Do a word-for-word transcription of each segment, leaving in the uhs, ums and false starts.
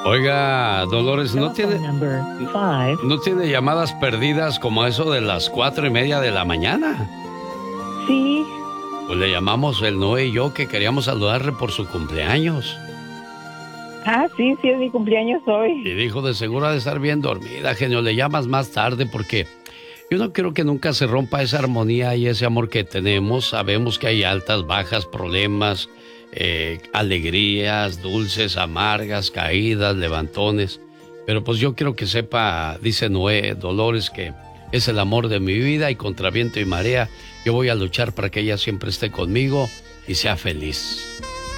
Oiga, Dolores, ¿no tiene, ¿no tiene llamadas perdidas como eso de las cuatro y media de la mañana? Sí. Pues le llamamos el Noé y yo que queríamos saludarle por su cumpleaños. Ah, sí, sí, es mi cumpleaños hoy. Y dijo, de seguro ha de estar bien dormida, genio, le llamas más tarde porque yo no quiero que nunca se rompa esa armonía y ese amor que tenemos. Sabemos que hay altas, bajas, problemas, eh, alegrías, dulces, amargas, caídas, levantones. Pero pues yo quiero que sepa, dice Noé, Dolores, que es el amor de mi vida y contra viento y marea yo voy a luchar para que ella siempre esté conmigo y sea feliz.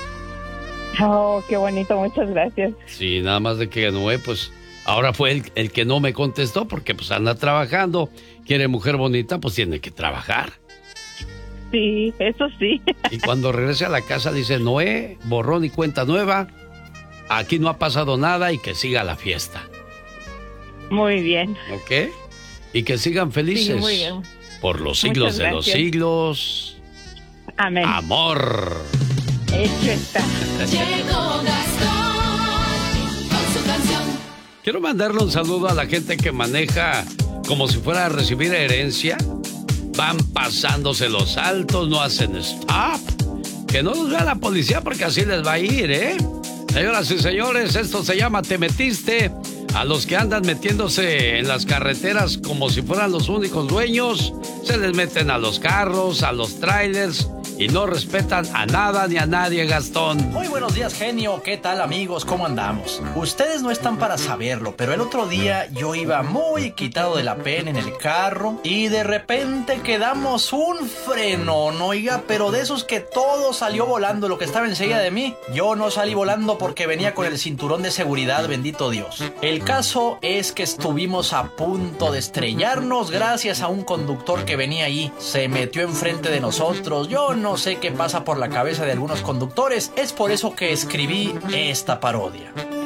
Oh, qué bonito, muchas gracias. Sí, nada más de que Noé, pues, ahora fue el, el que no me contestó porque pues anda trabajando. Quiere mujer bonita, pues tiene que trabajar. Sí, eso sí. Y cuando regrese a la casa dice, Noé, borrón y cuenta nueva, aquí no ha pasado nada y que siga la fiesta. Muy bien. ¿Ok? Y que sigan felices. Sí, muy bien. Por los siglos Muchas de los gracias. siglos. Amén. Amor. Hecho está. Llegó Gastón con su canción. Quiero mandarle un saludo a la gente que maneja como si fuera a recibir herencia. Van pasándose los altos, no hacen stop. Que no los vea la policía porque así les va a ir, ¿eh? Señoras y señores, esto se llama Te Metiste. A los que andan metiéndose en las carreteras como si fueran los únicos dueños, se les meten a los carros, a los trailers y no respetan a nada ni a nadie, Gastón. Muy buenos días, genio. ¿Qué tal, amigos? ¿Cómo andamos? Ustedes no están para saberlo, pero el otro día yo iba muy quitado de la pena en el carro y de repente quedamos un frenón, oiga, pero de esos que todo salió volando, lo que estaba enseguida de mí. Yo no salí volando porque venía con el cinturón de seguridad, bendito Dios. El caso es que estuvimos a punto de estrellarnos gracias a un conductor que venía ahí. Se metió enfrente de nosotros. Yo no No sé qué pasa por la cabeza de algunos conductores. Es por eso que escribí esta parodia.